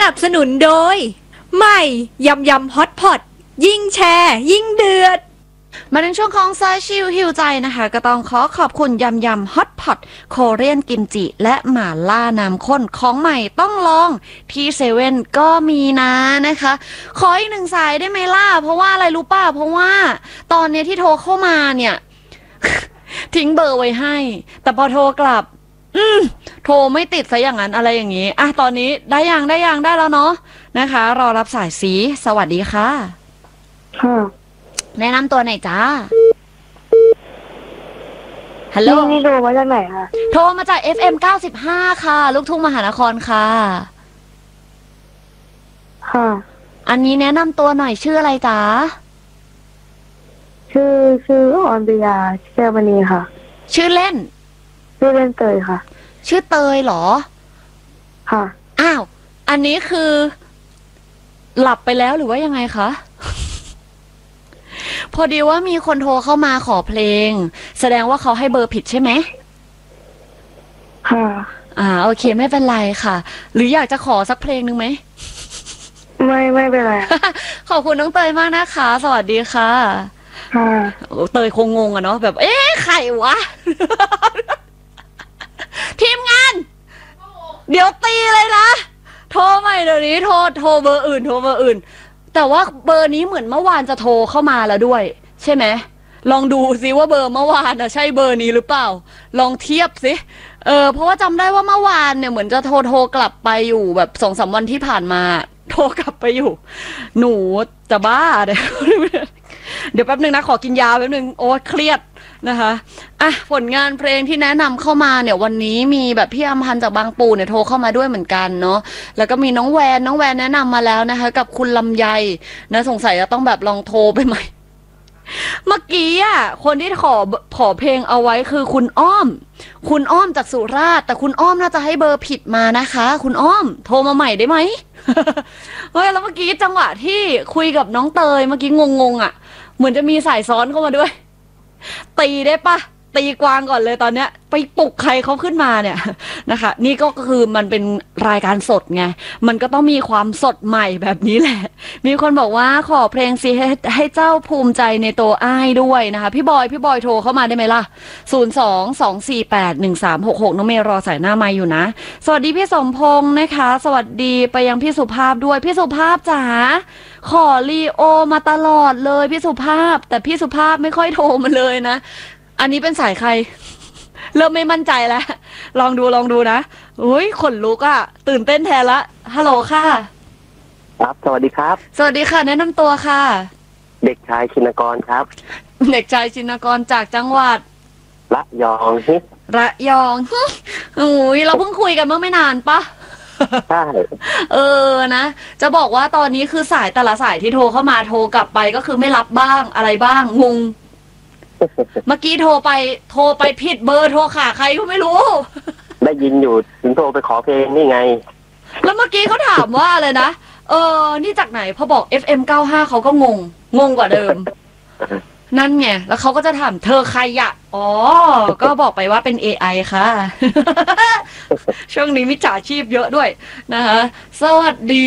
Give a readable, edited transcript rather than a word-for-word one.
นับสนุนโดยใหม่ยำยำฮอตพอตยิ่งแชร์ยิ่งเดือดมาถึงช่วงของซายชิลฮิวใจนะคะก็ต้องขอบคุณยำยำฮอตพอตโคเรียนกิมจิและหม่าล่าน้ำข้นของใหม่ต้องลองที่เซเว่นก็มีนะนะคะขออีกหนึ่งสายได้ไหมล่ะเพราะว่าอะไรรู้ป่ะเพราะว่าตอนนี้ที่โทรเข้ามาเนี่ย ทิ้งเบอร์ไว้ให้แต่พอโทรกลับโทรไม่ติดซะอย่างนั้นอะไรอย่างนี้อ่ะตอนนี้ได้แล้วเนาะนะคะรอรับสายสีสวัสดีค่ะค่ะแนะนำตัวหน่อยจ้าฮัลโหลนี่โทรมาจากไหนคะโทรมาจาก FM 95ค่ะลูกทุ่งมหานครค่ะค่ะอันนี้แนะนำตัวหน่อยชื่ออะไรจ๊ะชื่อออนปิยาแก้วมณีค่ะชื่อเล่นเตยค่ะชื่อเตยเหรอค่ะอ้าวอันนี้คือหลับไปแล้วหรือว่ายังไงคะพอดีว่ามีคนโทรเข้ามาขอเพลงแสดงว่าเขาให้เบอร์ผิดใช่ไหมค่ะโอเคไม่เป็นไรค่ะหรืออยากจะขอสักเพลงหนึ่งไหมไม่เป็นไรขอบคุณน้องเตยมากนะคะสวัสดีค่ะค่ะเตยคงงงอะเนาะแบบใครวะ ทีมงานเดี๋ยวตีเลยนะโทรใหม่เดี๋ยวนี้โทรเบอร์อื่นแต่ว่าเบอร์นี้เหมือนเมื่อวานจะโทรเข้ามาแล้วด้วยใช่ไหมลองดูซิว่าเบอร์เมื่อวานใช่เบอร์นี้หรือเปล่าลองเทียบสิเพราะว่าจำได้ว่าเมื่อวานเนี่ยเหมือนจะโทรกลับไปอยู่แบบ2-3 วันที่ผ่านมาโทรกลับไปอยู่หนูจะบ้าเดี๋ยวแป๊บนึงนะขอกินยาแป๊บนึงโอ้เครียดนะคะผลงานเพลงที่แนะนำเข้ามาเนี่ยวันนี้มีแบบพี่อำพันธ์จากบางปูเนี่ยโทรเข้ามาด้วยเหมือนกันเนาะแล้วก็มีน้องแวนแนะนำมาแล้วนะคะกับคุณลำไยนะสงสัยจะต้องแบบลองโทรไปใหม่เมื่อกี้คนที่ขอเพลงเอาไว้คือคุณอ้อมจากสุราษฎร์แต่คุณอ้อมน่าจะให้เบอร์ผิดมานะคะคุณอ้อมโทรมาใหม่ได้ไหม เฮ้ยแล้วเมื่อกี้จังหวะที่คุยกับน้องเตยเมื่อกี้งงเหมือนจะมีสายซ้อนเข้ามาด้วยตีได้ปะตีกวางก่อนเลยตอนเนี้ยไปปลุกใครเขาขึ้นมาเนี่ยนะคะนี่ก็คือมันเป็นรายการสดไงมันก็ต้องมีความสดใหม่แบบนี้แหละมีคนบอกว่าขอเพลงสิให้เจ้าภูมิใจในตัวอ้ายด้วยนะคะพี่บอยโทรเข้ามาได้ไหมล่ะ02-248-1366น้องเมย์รอสายหน้าไมค์อยู่นะสวัสดีพี่สมพงษ์นะคะสวัสดีไปยังพี่สุภาพด้วยพี่สุภาพจ๋าขอลีโอมาตลอดเลยพี่สุภาพแต่พี่สุภาพไม่ค่อยโทรมาเลยนะอันนี้เป็นสายใครเริ่มไม่มั่นใจแล้วลองดูนะอุ้ยขนลุกตื่นเต้นแทนละฮัลโหลค่ะครับสวัสดีครับสวัสดีค่ะแนะนำตัวค่ะเด็กชายชินกรครับเด็กชายชินกรจากจังหวัดระยองอุ้ยเราเพิ่งคุยกันเมื่อไม่นานปะใช่นะจะบอกว่าตอนนี้คือสายแต่ละสายที่โทรเข้ามาโทรกลับไปก็คือไม่รับบ้างอะไรบ้างงงเมื่อกี้โทรไปผิดเบอร์โทรขาใครก็ไม่รู้ได้ยินอยู่ถึงโทรไปขอเพลงนี่ไงแล้วเมื่อกี้เขาถามว่าอะไรนะนี่จากไหนพอบอก FM 95เขาก็งงกว่าเดิมนั่นไงแล้วเขาก็จะถามเธอใครก็บอกไปว่าเป็น AI ค่ะช่วงนี้มิจฉาชีพเยอะด้วยนะคะสวัสดี